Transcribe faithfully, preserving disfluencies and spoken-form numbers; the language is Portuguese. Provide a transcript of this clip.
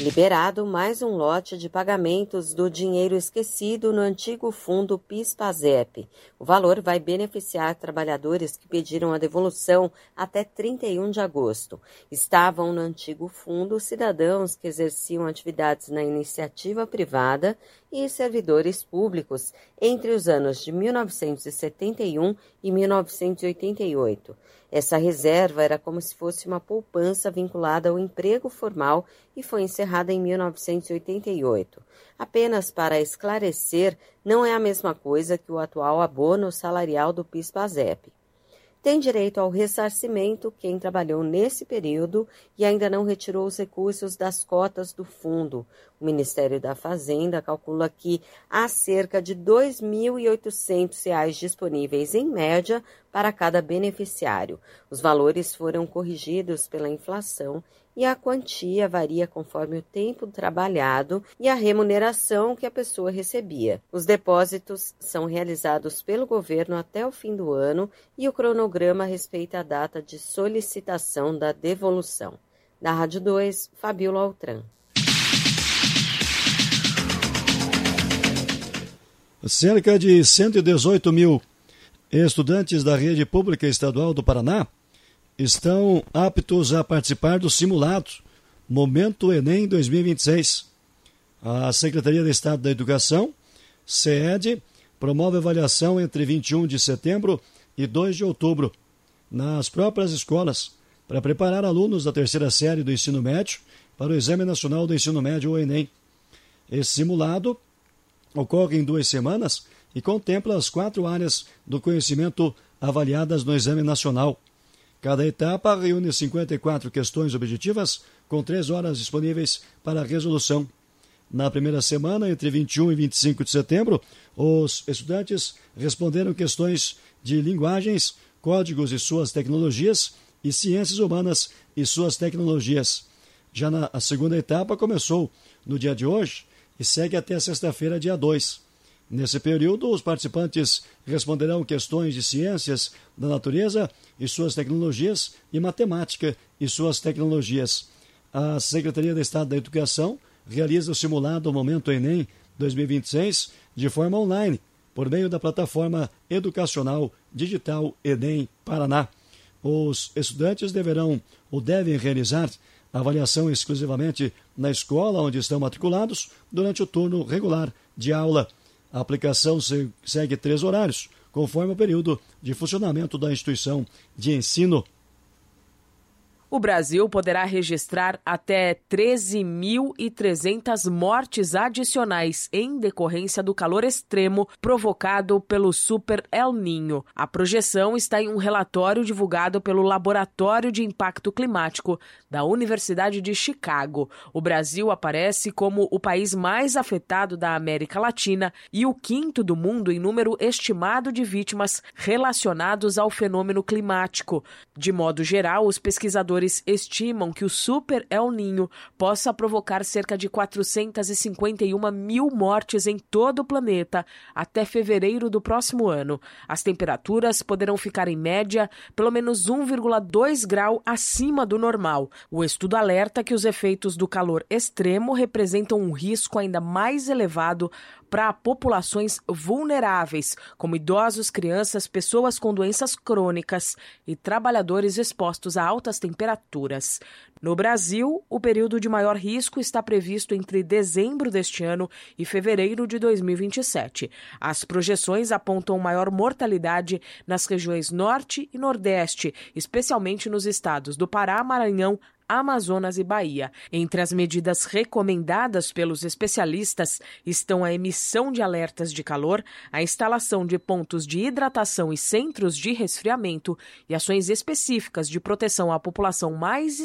Liberado mais um lote de pagamentos do dinheiro esquecido no antigo fundo PIS/PASEP. O valor vai beneficiar trabalhadores que pediram a devolução até trinta e um de agosto. Estavam no antigo fundo cidadãos que exerciam atividades na iniciativa privada e servidores públicos entre os anos de mil novecentos e setenta e um e mil novecentos e oitenta e oito. Essa reserva era como se fosse uma poupança vinculada ao emprego formal e foi encerrada em mil novecentos e oitenta e oito. Apenas para esclarecer, não é a mesma coisa que o atual abono salarial do PIS/PASEP. Tem direito ao ressarcimento quem trabalhou nesse período e ainda não retirou os recursos das cotas do fundo. O Ministério da Fazenda calcula que há cerca de dois mil e oitocentos reais disponíveis em média para cada beneficiário. Os valores foram corrigidos pela inflação e a quantia varia conforme o tempo trabalhado e a remuneração que a pessoa recebia. Os depósitos são realizados pelo governo até o fim do ano e o cronograma respeita a data de solicitação da devolução. Da Rádio dois, Fabíola Altran. Cerca de cento e dezoito mil estudantes da rede pública estadual do Paraná estão aptos a participar do simulado Momento Enem dois mil e vinte e seis. A Secretaria de Estado da Educação, SEED, promove avaliação entre vinte e um de setembro e dois de outubro nas próprias escolas para preparar alunos da terceira série do ensino médio para o Exame Nacional do Ensino Médio, o Enem. Esse simulado ocorre em duas semanas e contempla as quatro áreas do conhecimento avaliadas no Exame Nacional. Cada etapa reúne cinquenta e quatro questões objetivas, com três horas disponíveis para resolução. Na primeira semana, entre vinte e um e vinte e cinco de setembro, os estudantes responderam questões de linguagens, códigos e suas tecnologias e ciências humanas e suas tecnologias. Já na a segunda etapa começou no dia de hoje e segue até sexta-feira, dia dois. Nesse período, os participantes responderão questões de ciências da natureza e suas tecnologias e matemática e suas tecnologias. A Secretaria de Estado da Educação realiza o simulado Momento Enem dois mil e vinte e seis de forma online, por meio da plataforma educacional digital Enem Paraná. Os estudantes deverão ou devem realizar a avaliação exclusivamente na escola onde estão matriculados durante o turno regular de aula. A aplicação segue três horários, conforme o período de funcionamento da instituição de ensino. O Brasil poderá registrar até treze mil e trezentas mortes adicionais em decorrência do calor extremo provocado pelo Super El Niño. A projeção está em um relatório divulgado pelo Laboratório de Impacto Climático da Universidade de Chicago. O Brasil aparece como o país mais afetado da América Latina e o quinto do mundo em número estimado de vítimas relacionados ao fenômeno climático. De modo geral, os pesquisadores estimam que o Super El Niño possa provocar cerca de quatrocentas e cinquenta e uma mil mortes em todo o planeta até fevereiro do próximo ano. As temperaturas poderão ficar em média pelo menos um vírgula dois grau acima do normal. O estudo alerta que os efeitos do calor extremo representam um risco ainda mais elevado para populações vulneráveis, como idosos, crianças, pessoas com doenças crônicas e trabalhadores expostos a altas temperaturas. No Brasil, o período de maior risco está previsto entre dezembro deste ano e fevereiro de dois mil e vinte e sete. As projeções apontam maior mortalidade nas regiões Norte e Nordeste, especialmente nos estados do Pará, Maranhão, Amazonas e Bahia. Entre as medidas recomendadas pelos especialistas estão a emissão de alertas de calor, a instalação de pontos de hidratação e centros de resfriamento e ações específicas de proteção à população mais